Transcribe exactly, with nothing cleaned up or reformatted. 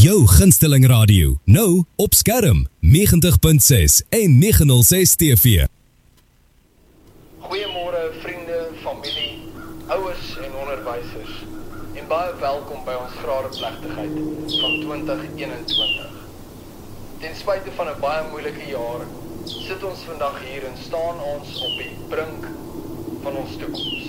jou gunsteling radio, nou op skerm negentig punt ses en negen nul ses T V. Goeiemôre vriende, familie, ouers en onderwysers en baie welkom by ons gradeplegtigheid van twintig eenentwintig. Ten spyte van 'n baie moeilike jaar, sit ons vandag hier en staan ons op die brink van ons toekoms.